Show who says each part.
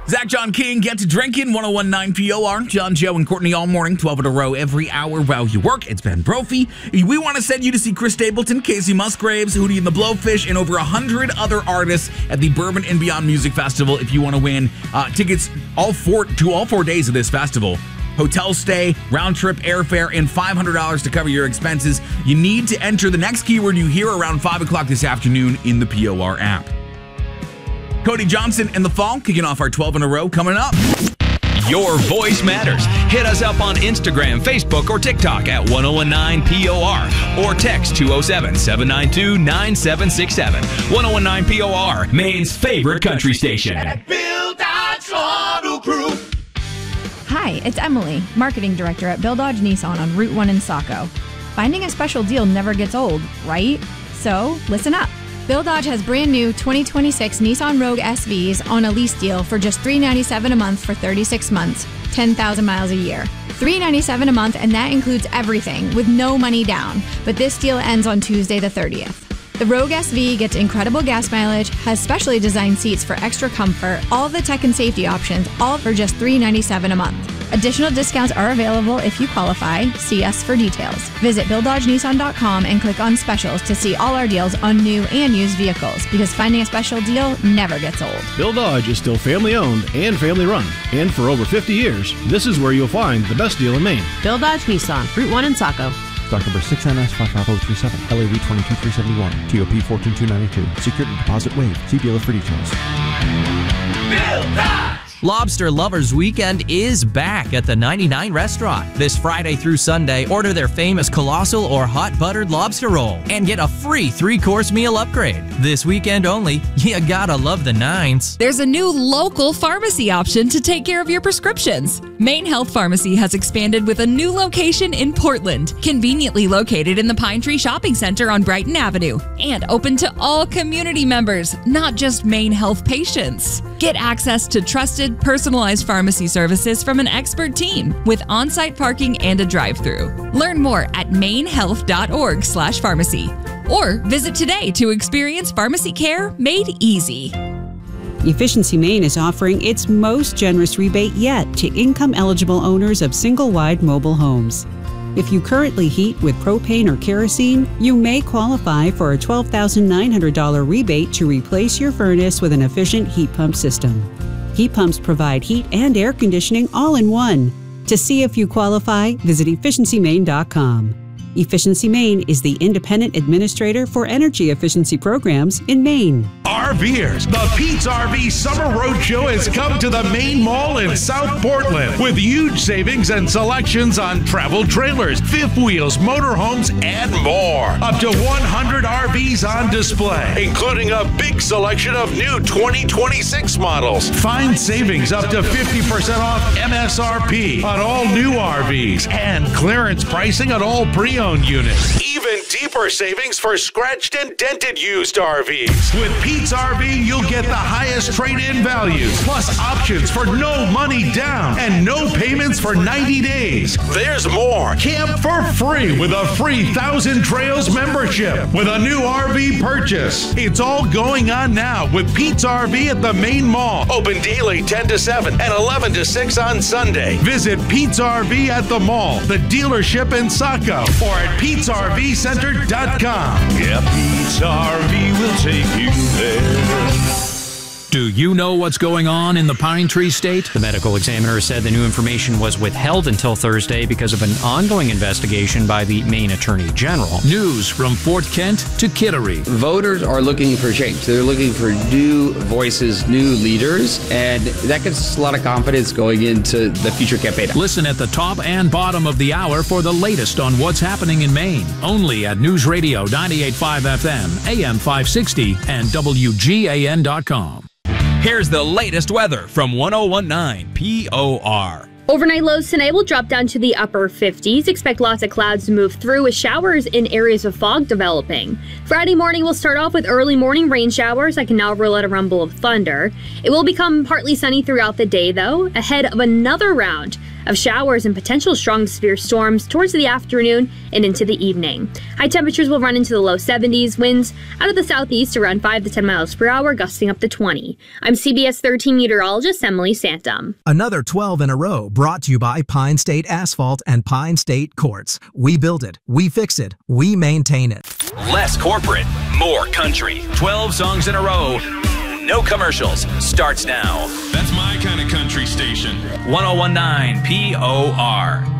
Speaker 1: Zach, John King, Get to Drinking, 1019 POR. John, Joe, and Courtney all morning, 12 in a row, every hour while you work. It's Ben Brophy. We want to send you to see Chris Stapleton, Casey Musgraves, Hootie and the Blowfish, and over 100 other artists at the Bourbon and Beyond Music Festival. If you want to win tickets all 4 days of this festival, hotel stay, round-trip airfare, and $500 to cover your expenses, you need to enter the next keyword you hear around 5 o'clock this afternoon in the POR app. Cody Johnson and The Fall kicking off our 12 in a row coming up.
Speaker 2: Your voice matters. Hit us up on Instagram, Facebook, or TikTok at 1019 POR or text 207-792-9767. 1019 POR, Maine's favorite country station.
Speaker 3: Bill Dodge Auto Group.
Speaker 4: Hi, it's Emily, Marketing Director at Bill Dodge Nissan on Route 1 in Saco. Finding a special deal never gets old, right? So, listen up. Bill Dodge has brand new 2026 Nissan Rogue SVs on a lease deal for just $397 a month for 36 months, 10,000 miles a year. $397 a month, and that includes everything with no money down. But this deal ends on Tuesday the 30th. The Rogue SV gets incredible gas mileage, has specially designed seats for extra comfort, all of the tech and safety options, all for just $397 a month. Additional discounts are available if you qualify. See us for details. Visit BillDodgeNissan.com and click on specials to see all our deals on new and used vehicles, because finding a special deal never gets old.
Speaker 5: Bill Dodge is still family-owned and family-run. And for over 50 years, this is where you'll find the best deal in Maine.
Speaker 6: Bill Dodge Nissan, Route 1 in Saco.
Speaker 7: Stock number 6NS55037, LAV 22371, TOP 14292. Security deposit waived. See dealer for details.
Speaker 3: Bill Dodge.
Speaker 8: Lobster Lovers Weekend is back at the 99 Restaurant. This Friday through Sunday, order their famous colossal or hot buttered lobster roll and get a free 3-course meal upgrade. This weekend only, you gotta love the nines.
Speaker 9: There's a new local pharmacy option to take care of your prescriptions. Maine Health Pharmacy has expanded with a new location in Portland, conveniently located in the Pine Tree Shopping Center on Brighton Avenue, and open to all community members, not just Maine Health patients. Get access to trusted, personalized pharmacy services from an expert team with on-site parking and a drive-thru. Learn more at mainehealth.org/pharmacy or visit today to experience pharmacy care made easy.
Speaker 10: Efficiency Maine is offering its most generous rebate yet to income-eligible owners of single-wide mobile homes. If you currently heat with propane or kerosene, you may qualify for a $12,900 rebate to replace your furnace with an efficient heat pump system. Heat pumps provide heat and air conditioning all in one. To see if you qualify, visit efficiencymaine.com. Efficiency Maine is the independent administrator for energy efficiency programs in Maine.
Speaker 11: RVers, the Pete's RV Summer Roadshow has come to the Main Mall in South Portland with huge savings and selections on travel trailers, fifth wheels, motorhomes, and more. Up to 100 RVs on display, including a big selection of new 2026 models. Find savings up to 50% off MSRP on all new RVs and clearance pricing on all pre-owned units. Even deeper savings for scratched and dented used RVs. With Pete's RV, you'll get the highest trade-in values, plus options for no money down and no payments for 90 days. There's more. Camp for free with a free Thousand Trails membership with a new RV purchase. It's all going on now with Pete's RV at the Main Mall. Open daily 10 to 7 and 11 to 6 on Sunday. Visit Pete's RV at the mall, the dealership in Saco, or at Pete'sRVCenter.com.
Speaker 3: Yeah, Pete's RV will take you there.
Speaker 12: Do you know what's going on in the Pine Tree State?
Speaker 13: The medical examiner said the new information was withheld until Thursday because of an ongoing investigation by the Maine Attorney General.
Speaker 12: News from Fort Kent to Kittery.
Speaker 14: Voters are looking for change. They're looking for new voices, new leaders, and that gives us a lot of confidence going into the future campaign.
Speaker 12: Listen at the top and bottom of the hour for the latest on what's happening in Maine. Only at News Radio 98.5 FM, AM 560, and WGAN.com.
Speaker 2: Here's the latest weather from 1019 POR.
Speaker 15: Overnight lows tonight will drop down to the upper 50s. Expect lots of clouds to move through with showers in areas of fog developing. Friday morning will start off with early morning rain showers that can now roll out a rumble of thunder. It will become partly sunny throughout the day, though, ahead of another round of showers and potential strong to severe storms towards the afternoon and into the evening. High temperatures will run into the low 70s, winds out of the southeast around 5 to 10 miles per hour, gusting up to 20. I'm CBS 13 meteorologist Emily Santum.
Speaker 16: Another 12 in a row brought to you by Pine State Asphalt and Pine State Quartz. We build it, we fix it, we maintain it.
Speaker 2: Less corporate, more country. 12 songs in a row. No commercials. Starts now.
Speaker 3: That's my kind of country station.
Speaker 2: 1019 POR.